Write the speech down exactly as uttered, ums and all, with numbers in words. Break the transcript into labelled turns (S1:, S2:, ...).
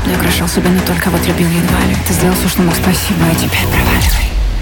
S1: Я украшал себя не только, вот любил едва ли. Ты сделал все, что мог, спасибо, а теперь проваливай.